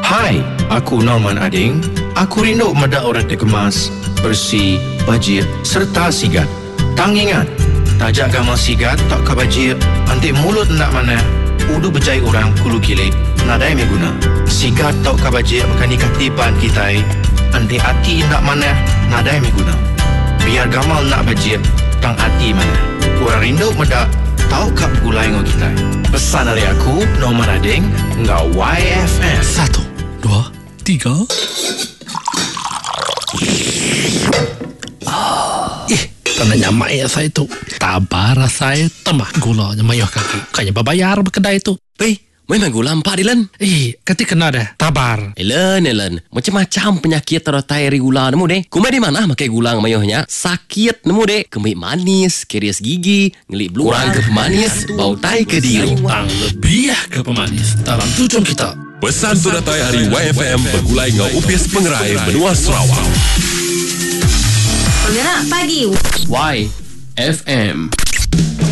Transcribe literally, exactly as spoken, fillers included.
Hai, aku Norman Ading. Aku rindu meda orang terkemas, bersih, bajir serta sigat. Tang ingat, tajak gamal sigat tak ka bajir, antik mulut nak mana, udu berjaya orang kulu kilik, nadai me guna. Sigat tak ka bajir bukan ikatipan kita, antik hati nak mana, nadai me guna. Biar gamal nak bajir, tang hati mana. Orang rindu meda tahu kap gulai ngau kita. Pesan dari aku, Norman Ading, ngau Y F M. Satu, dua, tiga. Ah, eh, tak nak nyamak ya saya tu. Tabar saya tambah gula nyamayah kaki. Kayaknya berbayar berkedai tu. Eh, memang gula empat, Dilan. Eh, kati kena dah. Tabar. Elen, Elen. Macam-macam penyakit terotai dari gula nemu deh. Kumai di mana makai gula mayahnya? Sakit nemu deh. Kemik manis, keris gigi, ngelik beluang ke pemanis, bau tai ke diri. Tang lebih ke pemanis dalam tujuan kita. Pesan Sudatai Hari Y F M bergulai ngau upis pengerai benua Sarawak. Penggerak pagi Y F M.